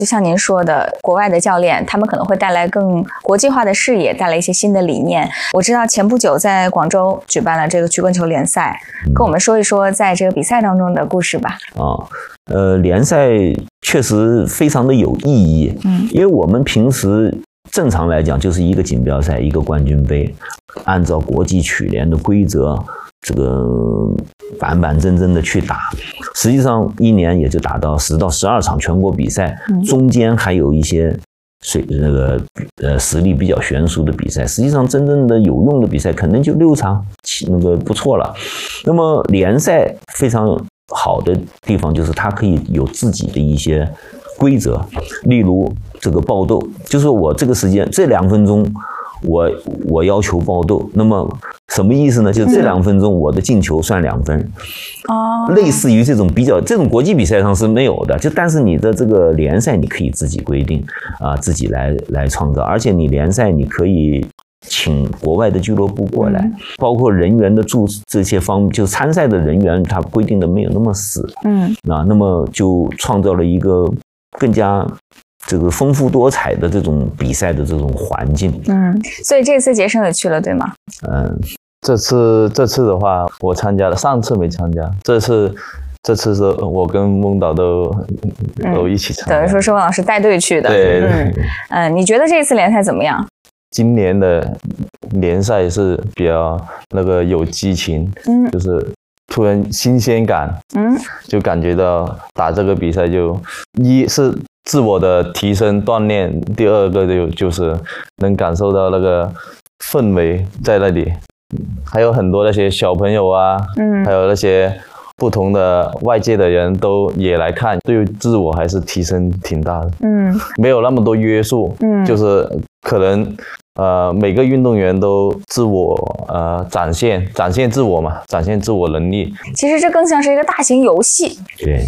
就像您说的，国外的教练他们可能会带来更国际化的视野，带来一些新的理念。我知道前不久在广州举办了这个曲棍球联赛，跟我们说一说在这个比赛当中的故事吧。 联赛确实非常的有意义，因为我们平时正常来讲就是一个锦标赛，一个冠军杯，按照国际曲联的规则，这个板板正正的去打，实际上一年也就打到10到12场全国比赛，中间还有一些实力比较悬殊的比赛，实际上真正的有用的比赛可能就6场，不错了。那么联赛非常好的地方就是它可以有自己的一些规则，例如这个爆斗，就是我这个时间这2分钟我要求爆斗，那么什么意思呢？就这2分钟我的进球算2分，类似于这种国际比赛上是没有的，但是你的这个联赛你可以自己规定自己来创造，而且你联赛你可以请国外的俱乐部过来，包括人员的这些方面，就参赛的人员他规定的没有那么死，那么就创造了一个更加这个丰富多彩的这种比赛的这种环境。 所以这次杰生也去了，对吗？ 这次的话我参加了，上次没参加，这次是我跟翁导都一起参加， 等于说是翁老师带队去的。 对， 你觉得这次联赛怎么样？ 今年的联赛是比较有激情，就是突然新鲜感，就感觉到打这个比赛就一是自我的提升锻炼，第二个就是能感受到那个氛围在那里，还有很多那些小朋友啊，还有那些不同的外界的人都也来看，对于自我还是提升挺大的。没有那么多约束，就是可能每个运动员都自我展现自我嘛，展现自我能力。 其实这更像是一个大型游戏。 对。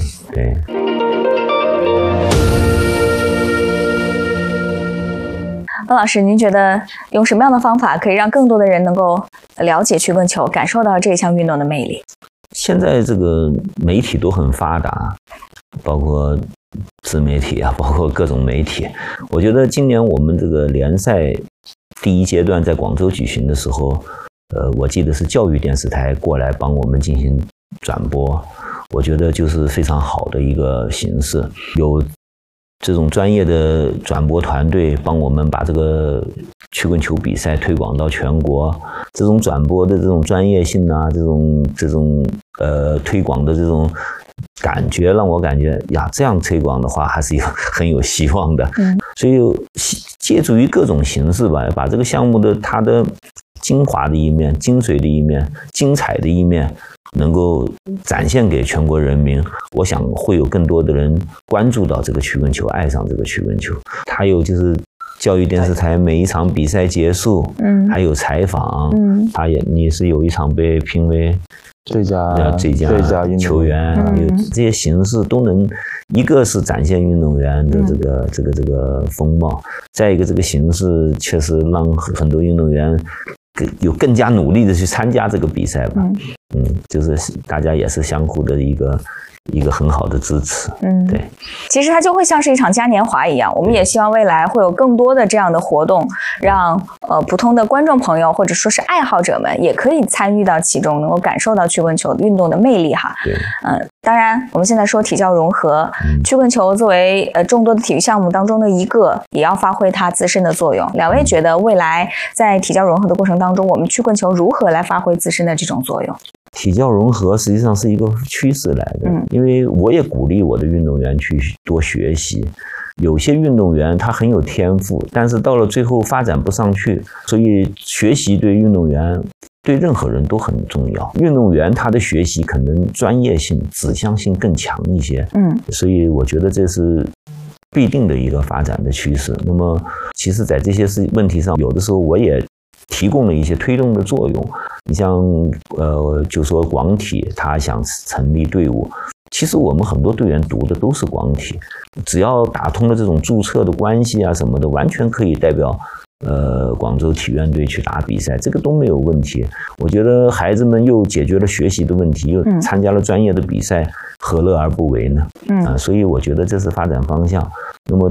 翁老师，您觉得用什么样的方法可以让更多的人能够了解曲棍球，感受到这项运动的魅力？ 现在这个媒体都很发达，包括自媒体包括各种媒体。我觉得今年我们这个联赛第一阶段在广州举行的时候，我记得是教育电视台过来帮我们进行转播，我觉得就是非常好的一个形式，有这种专业的转播团队帮我们把这个曲棍球比赛推广到全国，这种转播的这种专业性这种推广的这种感觉，让我感觉呀，这样推广的话还是很有希望的。所以借助于各种形式吧，把这个项目的它的精华的一面、精髓的一面、精彩的一面能够展现给全国人民，我想会有更多的人关注到这个曲棍球，爱上这个曲棍球。还有就是教育电视台每一场比赛结束，还有采访，你是有一场被评为最佳球员，这些形式都能，一个是展现运动员的这个风貌，再一个这个形式确实让很多运动员有更加努力的去参加这个比赛吧。就是大家也是相互的一个很好的支持。对， 其实它就会像是一场嘉年华一样，我们也希望未来会有更多的这样的活动，让普通的观众朋友或者说是爱好者们也可以参与到其中，能够感受到曲棍球运动的魅力哈。 对， 当然我们现在说体教融合，曲棍球作为众多的体育项目当中的一个，也要发挥它自身的作用。两位觉得未来在体教融合的过程当中，我们曲棍球如何来发挥自身的这种作用？ 体教融合实际上是一个趋势来的，因为我也鼓励我的运动员去多学习。有些运动员他很有天赋，但是到了最后发展不上去，所以学习对运动员对任何人都很重要。运动员他的学习可能专业性、指向性更强一些，所以我觉得这是必定的一个发展的趋势。那么其实在这些问题上，有的时候我也提供了一些推动的作用。你像就说广体他想成立队伍，其实我们很多队员读的都是广体，只要打通了这种注册的关系什么的，完全可以代表广州体院队去打比赛，这个都没有问题。我觉得孩子们又解决了学习的问题，又参加了专业的比赛，何乐而不为呢？所以我觉得这是发展方向。那么